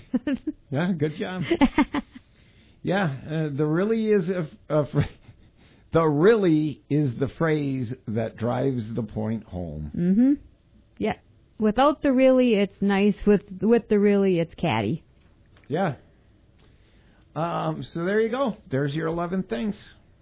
Yeah, good job. Yeah, the really is the really is the phrase that drives the point home. Mm-hmm. Yeah. Without the really, it's nice. With the really, it's catty. Yeah. So there you go. There's your 11 things.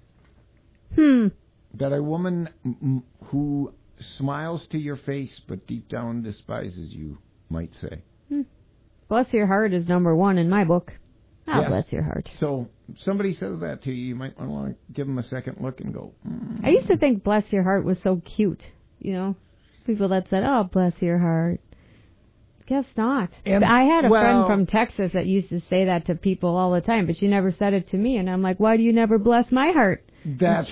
That a woman who smiles to your face but deep down despises you might say. Bless your heart is number one in my book. Yes. Bless your heart. So somebody says that to you, you might want to give them a second look and go, I used to think bless your heart was so cute, you know. People that said, oh, bless your heart. Guess not. And, I had a friend from Texas that used to say that to people all the time, but she never said it to me. And I'm like, why do you never bless my heart? That's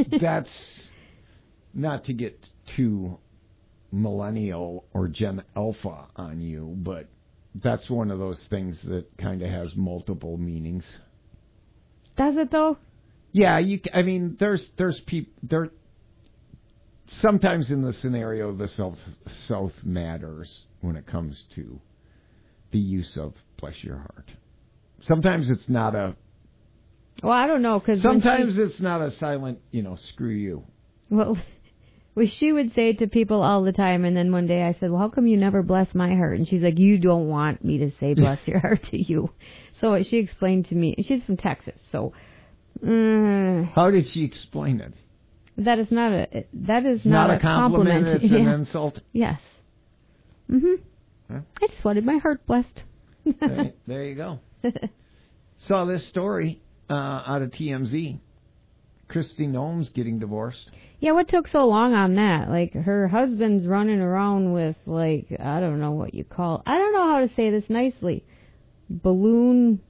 not to get too millennial or Gen Alpha on you, but that's one of those things that kind of has multiple meanings. Does it though? Yeah, I mean, there's people there. Sometimes in the scenario, the South matters when it comes to the use of bless your heart. Sometimes it's not a. Well, I don't know because sometimes it's not a silent, screw you. Well, she would say it to people all the time, and then one day I said, well, how come you never bless my heart? And she's like, you don't want me to say bless your heart to you. So she explained to me, she's from Texas, so. How did she explain it? That is not a compliment. It's an insult. Yes. Mhm. Huh? I just wanted my heart blessed. There you go. Saw this story out of TMZ. Kristi Noem's getting divorced. Yeah, what took so long on that? Like, her husband's running around with, like, I don't know what you call... I don't know how to say this nicely. Balloon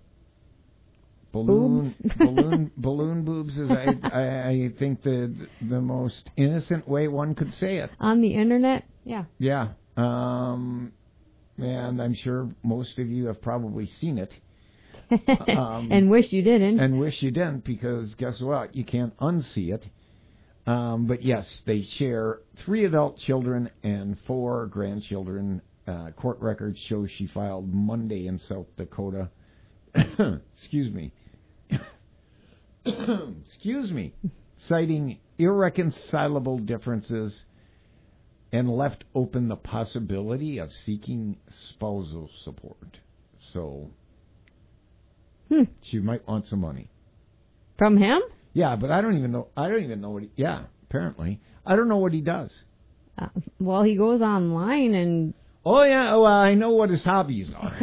boobs is, I think, the most innocent way one could say it. On the internet? Yeah. Yeah. And I'm sure most of you have probably seen it. And wish you didn't. And wish you didn't, because guess what? You can't unsee it. But yes, they share 3 adult children and 4 grandchildren. Court records show she filed Monday in South Dakota. Excuse me. Excuse me. Citing irreconcilable differences and left open the possibility of seeking spousal support. So she might want some money. From him? Yeah, but I don't even know what he... Yeah, apparently. I don't know what he does. Well, he goes online and... Oh, yeah. Well, I know what his hobbies are.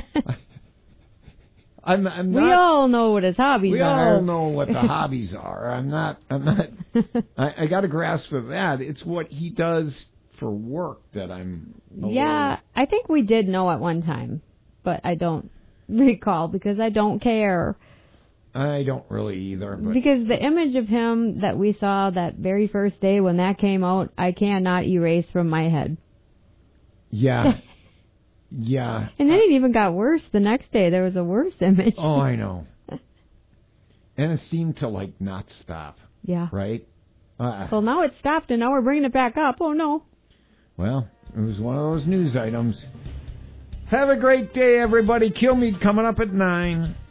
I'm not, we all know what his hobbies are. We all know what the hobbies are. I'm not... I got a grasp of that. It's what he does for work that I'm... Yeah, I think we did know at one time, but I don't recall because I don't care. I don't really either. But because the image of him that we saw that very first day when that came out, I cannot erase from my head. Yeah. Yeah. And then it even got worse the next day. There was a worse image. Oh, I know. And it seemed to, not stop. Yeah. Right? Well, now it stopped, and now we're bringing it back up. Oh, no. Well, it was one of those news items. Have a great day, everybody. Kill Me coming up at 9.